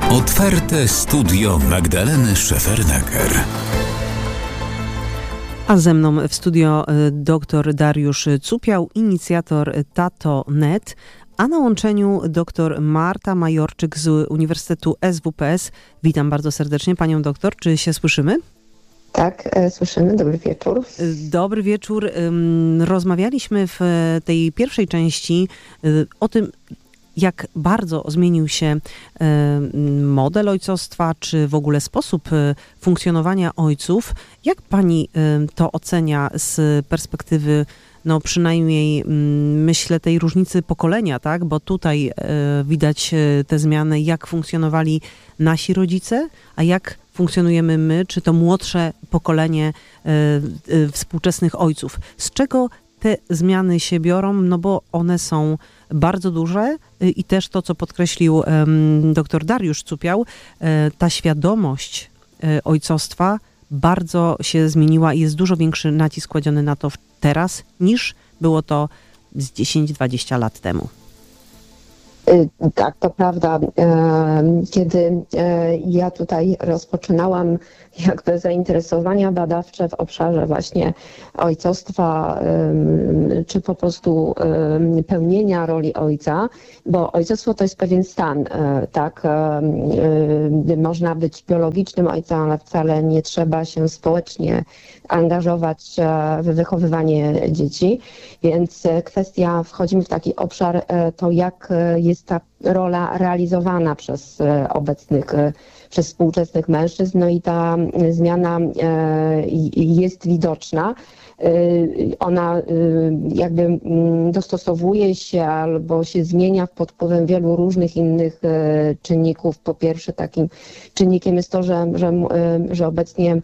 Otwarte studio Magdaleny Szefernaker. A ze mną w studio dr Dariusz Cupiał, inicjator Tato.net, a na łączeniu dr Marta Majorczyk z Uniwersytetu SWPS. Witam bardzo serdecznie panią doktor. Czy się słyszymy? Tak, słyszymy. Dobry wieczór. Dobry wieczór. Rozmawialiśmy w tej pierwszej części o tym, jak bardzo zmienił się model ojcostwa, czy w ogóle sposób funkcjonowania ojców. Jak pani to ocenia z perspektywy, no przynajmniej myślę, tej różnicy pokolenia, tak? Bo tutaj widać te zmiany, jak funkcjonowali nasi rodzice, a jak funkcjonujemy my, czy to młodsze pokolenie współczesnych ojców. Z czego te zmiany się biorą? No bo one są bardzo duże i też to, co podkreślił dr Dariusz Cupiał, ta świadomość ojcostwa bardzo się zmieniła i jest dużo większy nacisk kładziony na to teraz, niż było to z 10-20 lat temu. Tak, to prawda. Kiedy ja tutaj rozpoczynałam jakby zainteresowania badawcze w obszarze właśnie ojcostwa, czy po prostu pełnienia roli ojca, bo ojcostwo to jest pewien stan, tak? Można być biologicznym ojcem, ale wcale nie trzeba się społecznie angażować w wychowywanie dzieci, więc wchodzimy w taki obszar, to jak jest ta rola realizowana przez przez współczesnych mężczyzn, no i ta zmiana jest widoczna. Ona jakby dostosowuje się albo się zmienia pod wpływem wielu różnych innych czynników. Po pierwsze, takim czynnikiem jest to, że obecnie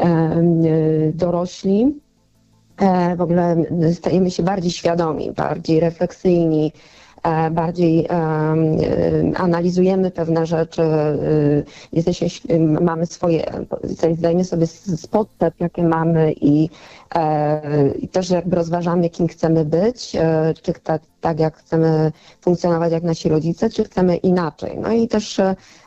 dorośli w ogóle stajemy się bardziej świadomi, bardziej refleksyjni, bardziej analizujemy pewne rzeczy, mamy zdajemy sobie z potrzeb, jakie mamy i też jakby rozważamy, kim chcemy być, czy tak jak chcemy funkcjonować jak nasi rodzice, czy chcemy inaczej. No i też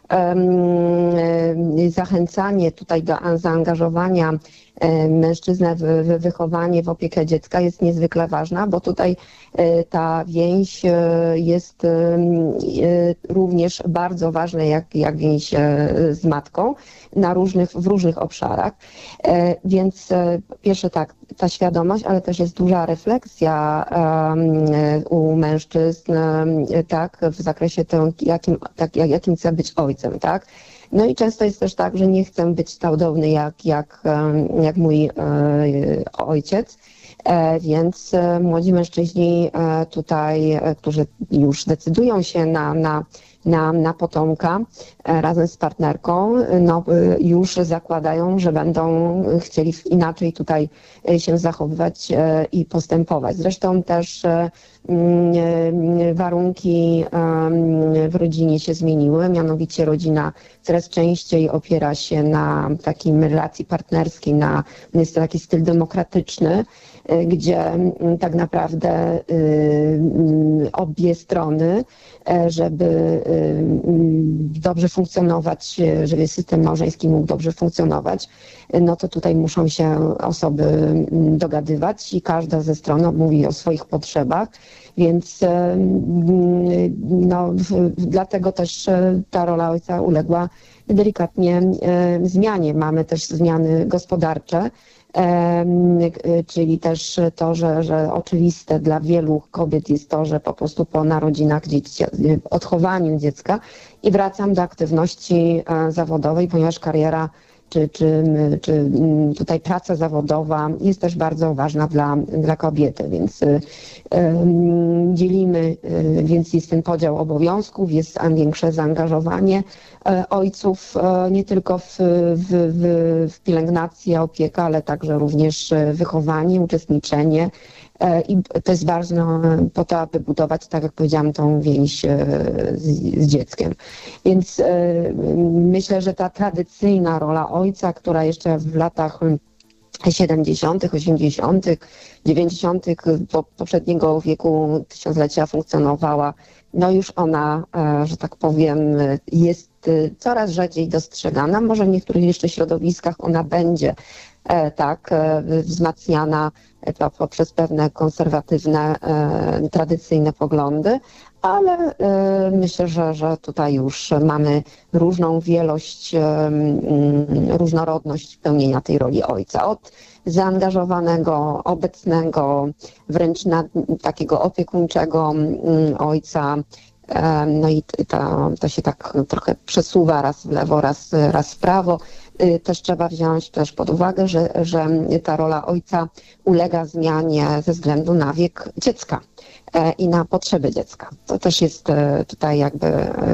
zachęcanie tutaj do zaangażowania mężczyznę w wychowanie, w opiekę dziecka jest niezwykle ważna, bo tutaj ta więź jest również bardzo ważna jak więź z matką w różnych obszarach. Więc pierwsze tak, ta świadomość, ale też jest duża refleksja u mężczyzn, tak, w zakresie tym, jakim chce być ojcem, tak. No i często jest też tak, że nie chcę być cudowny jak mój ojciec, więc młodzi mężczyźni tutaj, którzy już decydują się na potomka razem z partnerką, no już zakładają, że będą chcieli inaczej tutaj się zachowywać i postępować. Zresztą też warunki w rodzinie się zmieniły, mianowicie rodzina coraz częściej opiera się na takiej relacji partnerskiej, jest to taki styl demokratyczny, gdzie tak naprawdę obie strony, żeby dobrze funkcjonować, żeby system małżeński mógł dobrze funkcjonować, no to tutaj muszą się osoby dogadywać i każda ze stron mówi o swoich potrzebach, więc no, dlatego też ta rola ojca uległa delikatnie zmianie. Mamy też zmiany gospodarcze, czyli też to, że oczywiste dla wielu kobiet jest to, że po prostu po narodzinach dzieci, odchowaniu dziecka i wracam do aktywności zawodowej, ponieważ kariera czy tutaj praca zawodowa jest też bardzo ważna dla kobiety, więc dzielimy, więc jest ten podział obowiązków, jest większe zaangażowanie ojców nie tylko w pielęgnację, opiekę, ale także również wychowanie, uczestniczenie. I to jest ważne po to, aby budować, tak jak powiedziałam, tą więź z dzieckiem. Więc myślę, że ta tradycyjna rola ojca, która jeszcze w latach 70., 80., 90. poprzedniego wieku tysiąclecia funkcjonowała. No już ona, że tak powiem, jest coraz rzadziej dostrzegana. Może w niektórych jeszcze środowiskach ona będzie wzmacniana poprzez pewne konserwatywne, tradycyjne poglądy, ale myślę, że tutaj już mamy różną wielość, różnorodność pełnienia tej roli ojca. Od zaangażowanego, obecnego, wręcz takiego opiekuńczego ojca. No i to się tak trochę przesuwa raz w lewo, raz w prawo. Też trzeba wziąć też pod uwagę, że ta rola ojca ulega zmianie ze względu na wiek dziecka i na potrzeby dziecka. To też jest tutaj jakby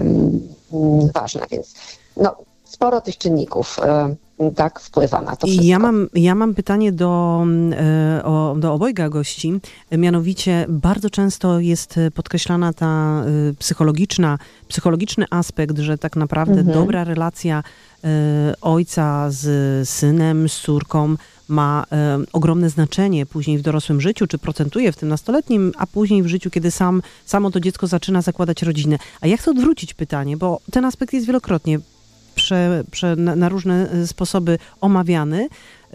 ważne, więc sporo tych czynników tak wpływa na to wszystko. Ja mam pytanie do obojga gości. Mianowicie bardzo często jest podkreślana ta psychologiczny aspekt, że tak naprawdę dobra relacja ojca z synem, z córką ma ogromne znaczenie później w dorosłym życiu, czy procentuje w tym nastoletnim, a później w życiu, kiedy samo to dziecko zaczyna zakładać rodzinę. A ja chcę odwrócić pytanie, bo ten aspekt jest wielokrotnie na różne sposoby omawiany.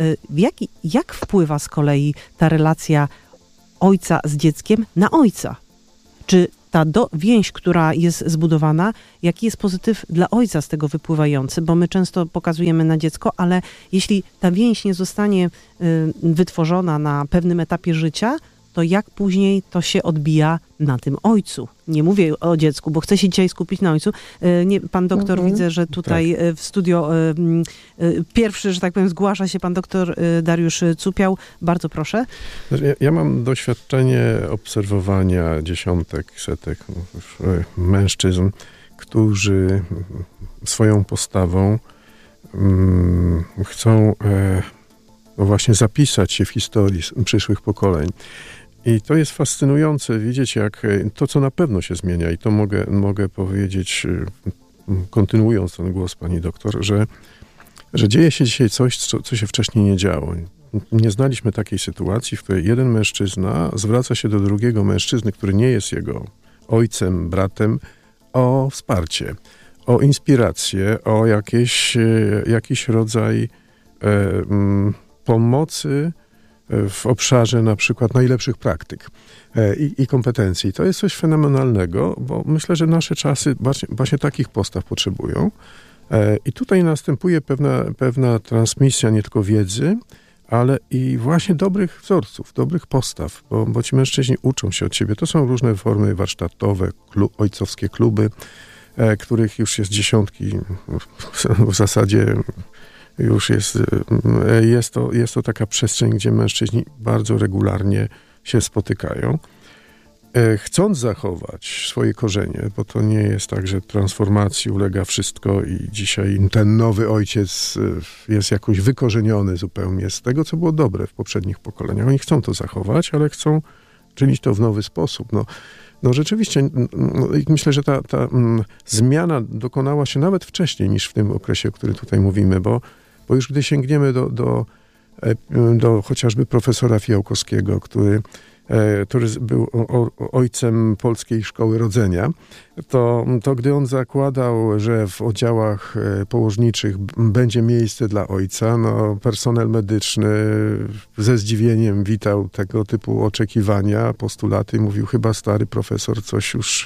Jak wpływa z kolei ta relacja ojca z dzieckiem na ojca? Czy ta więź, która jest zbudowana, jaki jest pozytyw dla ojca z tego wypływający? Bo my często pokazujemy na dziecko, ale jeśli ta więź nie zostanie wytworzona na pewnym etapie życia, to jak później to się odbija na tym ojcu? Nie mówię o dziecku, bo chcę się dzisiaj skupić na ojcu. Pan doktor, widzę, że tutaj w studio pierwszy, że tak powiem, zgłasza się pan doktor Dariusz Cupiał. Bardzo proszę. Ja mam doświadczenie obserwowania dziesiątek, setek mężczyzn, którzy swoją postawą chcą właśnie zapisać się w historii przyszłych pokoleń. I to jest fascynujące widzieć, jak to, co na pewno się zmienia, i to mogę powiedzieć, kontynuując ten głos pani doktor, że dzieje się dzisiaj coś, co się wcześniej nie działo. Nie znaliśmy takiej sytuacji, w której jeden mężczyzna zwraca się do drugiego mężczyzny, który nie jest jego ojcem, bratem, o wsparcie, o inspirację, o jakiś rodzaj pomocy w obszarze na przykład najlepszych praktyk i kompetencji. To jest coś fenomenalnego, bo myślę, że nasze czasy właśnie takich postaw potrzebują. I tutaj następuje pewna transmisja nie tylko wiedzy, ale i właśnie dobrych wzorców, dobrych postaw, bo ci mężczyźni uczą się od siebie. To są różne formy warsztatowe, ojcowskie kluby, których już jest dziesiątki. W zasadzie już jest to taka przestrzeń, gdzie mężczyźni bardzo regularnie się spotykają. Chcąc zachować swoje korzenie, bo to nie jest tak, że transformacji ulega wszystko i dzisiaj ten nowy ojciec jest jakoś wykorzeniony zupełnie z tego, co było dobre w poprzednich pokoleniach. Oni chcą to zachować, ale chcą czynić to w nowy sposób. No rzeczywiście, myślę, że ta zmiana dokonała się nawet wcześniej niż w tym okresie, o którym tutaj mówimy, bo już gdy sięgniemy do chociażby profesora Fijałkowskiego, który był ojcem polskiej szkoły rodzenia, to gdy on zakładał, że w oddziałach położniczych będzie miejsce dla ojca, personel medyczny ze zdziwieniem witał tego typu oczekiwania, postulaty i mówił, chyba stary profesor coś już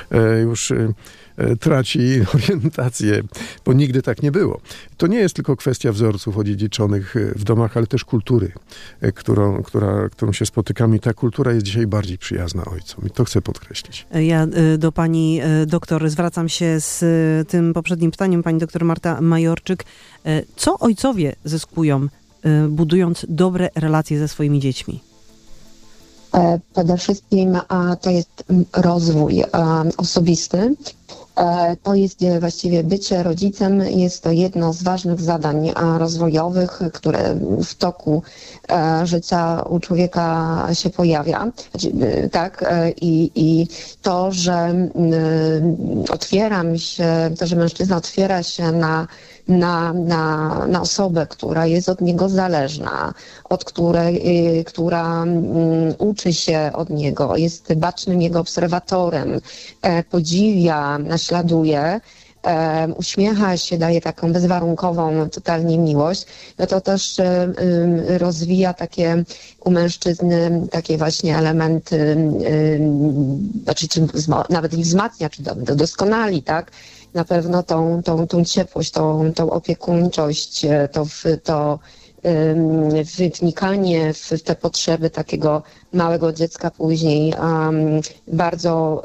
traci orientację, bo nigdy tak nie było. To nie jest tylko kwestia wzorców odziedziczonych w domach, ale też kultury, którą się spotykamy. I ta kultura jest dzisiaj bardziej przyjazna ojcom. I to chcę podkreślić. Ja do pani doktor zwracam się z tym poprzednim pytaniem. Pani doktor Marta Majorczyk. Co ojcowie zyskują, budując dobre relacje ze swoimi dziećmi? Przede wszystkim to jest rozwój osobisty, To jest właściwie bycie rodzicem, jest to jedno z ważnych zadań rozwojowych, które w toku życia u człowieka się pojawia. Tak, i to, że że mężczyzna otwiera się na osobę, która jest od niego zależna, która uczy się od niego, jest bacznym jego obserwatorem, podziwia, naśladuje, uśmiecha się, daje taką bezwarunkową totalnie miłość, no to też rozwija takie u mężczyzny takie właśnie elementy, nawet ich wzmacnia, czy doskonali, tak? Na pewno tą ciepłość, tą opiekuńczość, to wnikanie w te potrzeby takiego małego dziecka później. Bardzo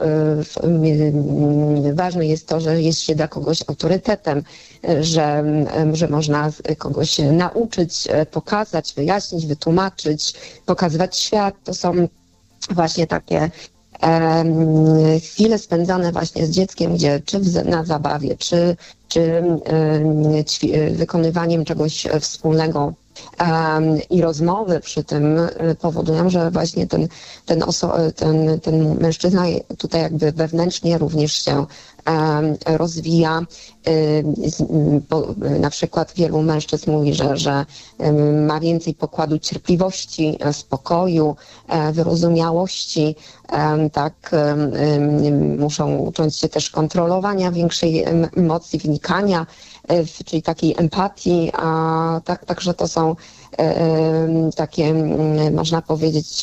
ważne jest to, że jest się dla kogoś autorytetem, że można kogoś nauczyć, pokazać, wyjaśnić, wytłumaczyć, pokazywać świat. To są właśnie takie chwile spędzane właśnie z dzieckiem, gdzie czy na zabawie, czy wykonywaniem czegoś wspólnego i rozmowy przy tym powodują, że właśnie ten mężczyzna tutaj jakby wewnętrznie również się rozwija. Na przykład wielu mężczyzn mówi, że ma więcej pokładu cierpliwości, spokoju, wyrozumiałości, tak, muszą ucząć się też kontrolowania większej emocji, wnikania, czyli takiej empatii, także to są takie, można powiedzieć,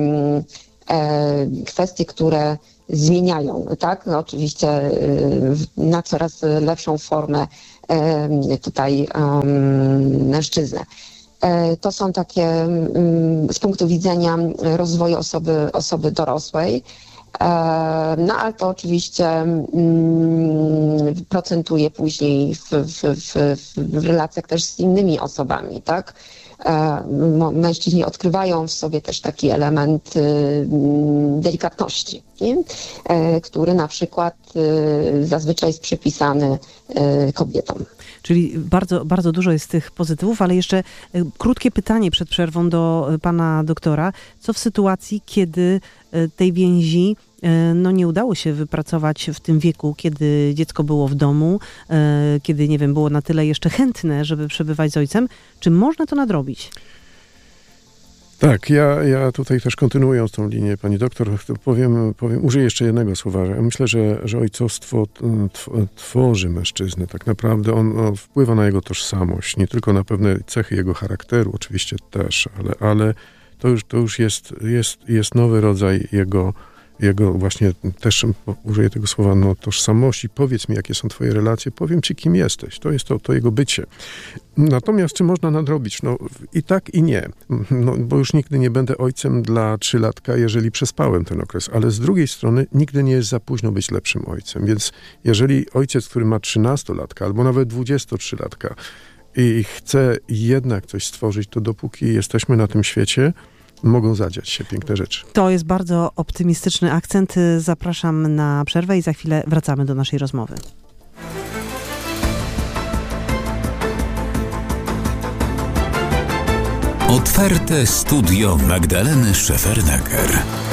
kwestie, które zmieniają, tak? No, oczywiście na coraz lepszą formę tutaj mężczyznę. To są takie z punktu widzenia rozwoju osoby dorosłej. No ale to oczywiście procentuje później w relacjach też z innymi osobami, tak? Mężczyźni odkrywają w sobie też taki element delikatności, który na przykład zazwyczaj jest przypisany kobietom. Czyli bardzo, bardzo dużo jest tych pozytywów, ale jeszcze krótkie pytanie przed przerwą do pana doktora. Co w sytuacji, kiedy tej więzi nie udało się wypracować w tym wieku, kiedy dziecko było w domu, kiedy, nie wiem, było na tyle jeszcze chętne, żeby przebywać z ojcem? Czy można to nadrobić? Tak, ja tutaj też kontynuując tą linię, pani doktor, użyję jeszcze jednego słowa. Myślę, że ojcostwo tworzy mężczyznę. Tak naprawdę on wpływa na jego tożsamość, nie tylko na pewne cechy jego charakteru, oczywiście też, ale to już jest nowy rodzaj jego właśnie, też użyję tego słowa, tożsamości. Powiedz mi, jakie są twoje relacje, powiem ci, kim jesteś. To jest to jego bycie. Natomiast czy można nadrobić? I tak, i nie. Bo już nigdy nie będę ojcem dla 3-latka, jeżeli przespałem ten okres. Ale z drugiej strony nigdy nie jest za późno być lepszym ojcem. Więc jeżeli ojciec, który ma 13-latka albo nawet 23-latka i chce jednak coś stworzyć, to dopóki jesteśmy na tym świecie, mogą zadziać się piękne rzeczy. To jest bardzo optymistyczny akcent. Zapraszam na przerwę i za chwilę wracamy do naszej rozmowy. Otwarte studio Magdaleny Szefernaker.